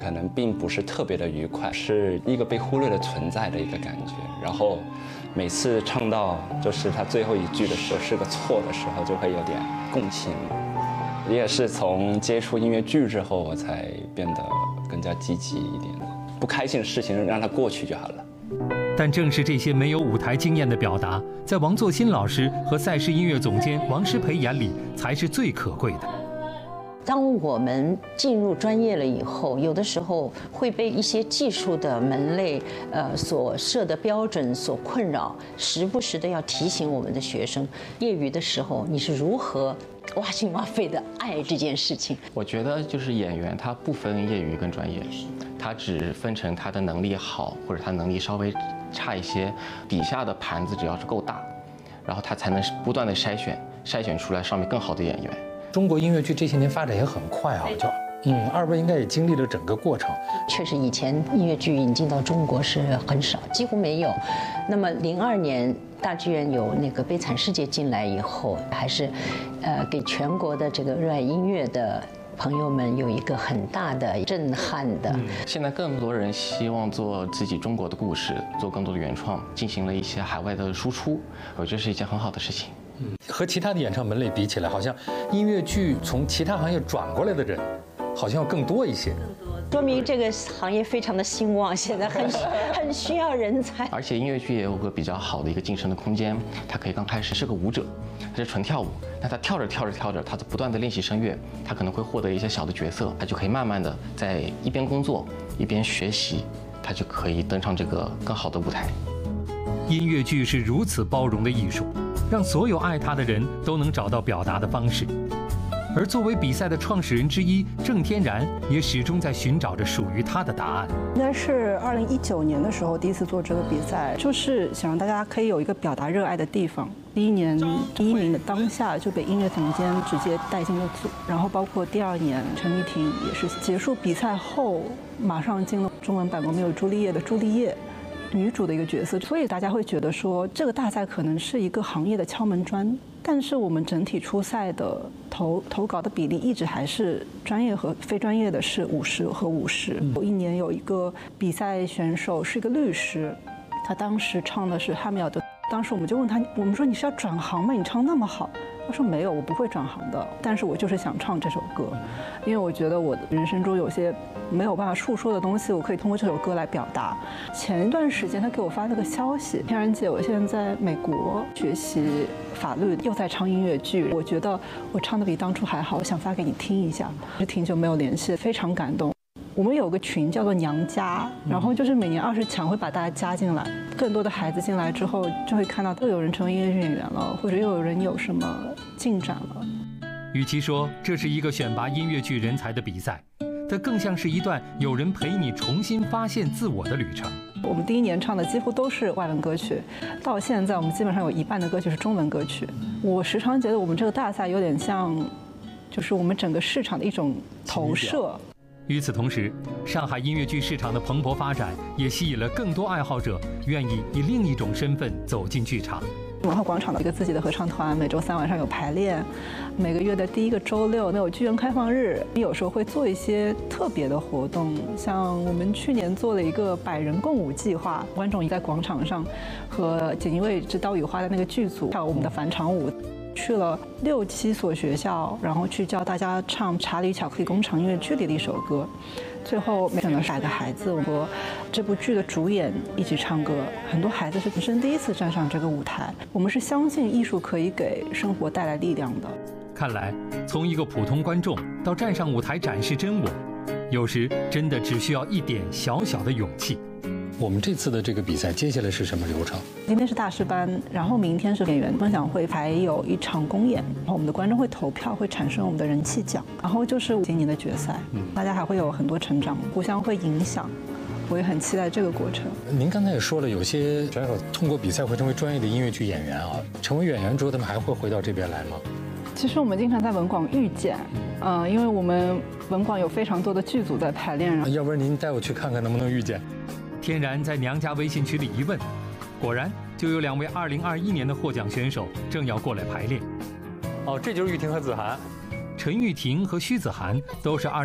可能并不是特别的愉快，是一个被忽略的存在的一个感觉。然后每次唱到就是他最后一句的时候是个错的时候，就会有点共情。也是从接触音乐剧之后，我才变得更加积极一点。不开心的事情让它过去就好了。 但正是这些没有舞台经验的表达，在王作新老师和赛事音乐总监王诗培眼里才是最可贵的。 当我们进入专业了以后，有的时候会被一些技术的门类所设的标准所困扰，时不时的要提醒我们的学生，业余的时候你是如何挖心挖肺的爱这件事情。 我觉得就是演员他不分业余跟专业，他只分成他的能力好或者他能力稍微差一些，底下的盘子只要是够大，然后他才能不断的筛选出来上面更好的演员。 中国音乐剧这些年发展也很快啊，二位应该也经历了整个过程。 确实，以前音乐剧引进到中国是很少，几乎没有。那么02年大剧院有那个《悲惨世界》进来以后，还是给全国的这个热爱音乐的朋友们有一个很大的震撼的。 现在更多人希望做自己中国的故事，做更多的原创，进行了一些海外的输出，我觉得是一件很好的事情。 和其他的演唱门类比起来，好像音乐剧从其他行业转过来的人，好像要更多一些。 说明这个行业非常的兴旺，现在很需要人才。 而且音乐剧也有个比较好的一个晋升的空间，他可以刚开始是个舞者，他是纯跳舞，那他跳着，他不断的练习声乐，他可能会获得一些小的角色，他就可以慢慢的在一边工作一边学习，他就可以登上这个更好的舞台。 音乐剧是如此包容的艺术，让所有爱它的人都能找到表达的方式。而作为比赛的创始人之一，郑天然也始终在寻找着属于他的答案。 应该是2019年的时候第一次做这个比赛，就是想让大家可以有一个表达热爱的地方。第一年第1名的当下就被音乐总监直接带进了组，然后包括第2年陈玉婷也是结束比赛后马上进了中文版《罗密欧朱丽叶》的朱丽叶女主的一个角色，所以大家会觉得说这个大赛可能是一个行业的敲门砖，但是我们整体出赛的投稿的比例一直还是专业和非专业的是50和50。有一年有一个比赛选手是一个律师，他当时唱的是汉密尔顿，当时我们就问他，我们说你是要转行吗？你唱那么好。他说没有，我不会转行的，但是我就是想唱这首歌，因为我觉得我的人生中有些没有办法述说的东西，我可以通过这首歌来表达。前一段时间他给我发了个消息，天然姐，我现在在美国学习法律，又在唱音乐剧，我觉得我唱的比当初还好，我想发给你听一下。挺久没有联系，非常感动。我们有个群叫做娘家，然后就是每年20强会把大家加进来，更多的孩子进来之后，就会看到又有人成为音乐剧演员了，或者又有人有什么进展了。 与其说这是一个选拔音乐剧人才的比赛，它更像是一段有人陪你重新发现自我的旅程。 我们第1年唱的几乎都是外文歌曲，到现在我们基本上有1半的歌曲是中文歌曲。我时常觉得我们这个大赛有点像，就是我们整个市场的一种投射。 与此同时，上海音乐剧市场的蓬勃发展也吸引了更多爱好者愿意以另一种身份走进剧场。 文化广场的一个自己的合唱团，每周3晚上有排练，每个月的第1个周六有剧院开放日，有时候会做一些特别的活动，像我们去年做了一个100人共舞计划，观众在广场上和锦衣卫之刀与花的那个剧组跳我们的返场舞。去了6、7所学校，然后去教大家唱《查理巧克力工厂》音乐剧里的一首歌。最后没想到4个孩子和这部剧的主演一起唱歌，很多孩子是人生第1次站上这个舞台。我们是相信艺术可以给生活带来力量的。 看来，从一个普通观众到站上舞台展示真我，有时真的只需要一点小小的勇气。 我们这次的这个比赛接下来是什么流程？ 今天是大师班，然后明天是演员分享会，还有一场公演，然后我们的观众会投票，会产生我们的人气奖，然后就是今年的决赛。大家还会有很多成长，互相会影响，我也很期待这个过程。 您刚才也说了，有些选手通过比赛会成为专业的音乐剧演员啊，成为演员之后，他们还会回到这边来吗？ 其实我们经常在文广遇见，因为我们文广有非常多的剧组在排练。 要不然您带我去看看能不能遇见。 天然在娘家微信群里一问，果然就有2位2021年的获奖选手正要过来排练。 哦，这就是玉婷和子涵。 陈玉婷和徐子涵都是